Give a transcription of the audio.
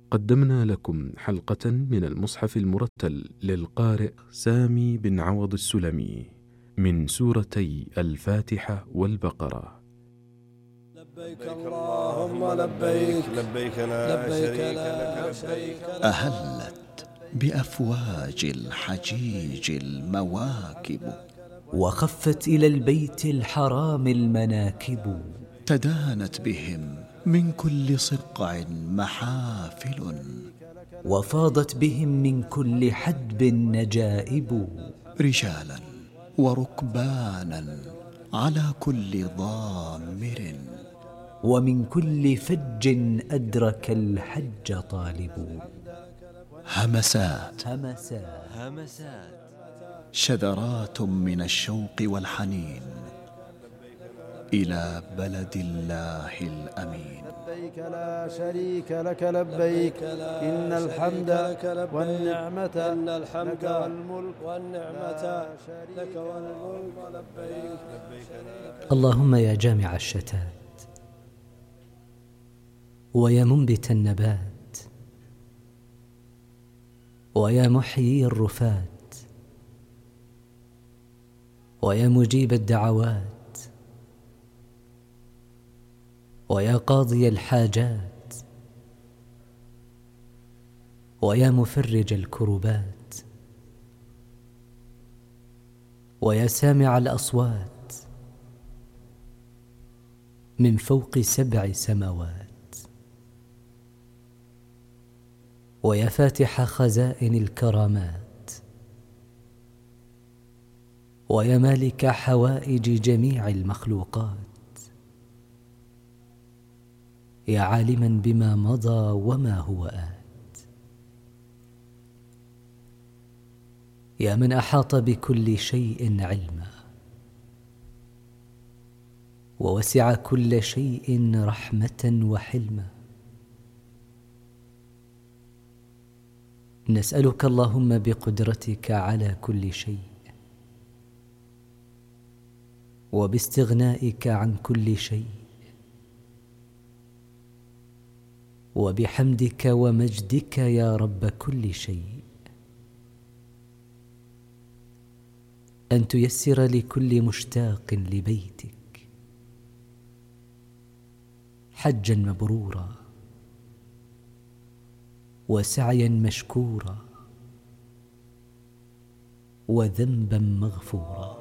قدمنا لكم حلقة من المصحف المرتل للقارئ سامي بن عوض السلمي من سورتي الفاتحة والبقرة. لبيك اللهم لبيك لبيك لا شريك لك. أهلت بأفواج الحجيج المواكب، وخفت إلى البيت الحرام المناكب، تدانت بهم من كل صقع محافل، وفاضت بهم من كل حدب نجائب، رجالا وركبانا على كل ضامر، ومن كل فج أدرك الحج طالب. همسات شذرات من الشوق والحنين إلى بلد الله الأمين. لبيك لا شريك لك لبيك إن الحمد والنعمة لك والملك لبيك. اللهم يا جامع الشتات، ويا منبت النبات، ويا محيي الرفات، ويا مجيب الدعوات، ويا قاضي الحاجات، ويا مفرج الكربات، ويا سامع الأصوات من فوق 7 سماوات، ويا فاتح خزائن الكرامات، ويا مالك حوائج جميع المخلوقات، يا عالما بما مضى وما هو آت، يا من أحاط بكل شيء علما، ووسع كل شيء رحمة وحلما. نسألك اللهم بقدرتك على كل شيء، وباستغنائك عن كل شيء، وبحمدك ومجدك يا رب كل شيء، أن تيسر لكل مشتاق لبيتك حجا مبرورا، وسعيا مشكورا، وذنبا مغفورا.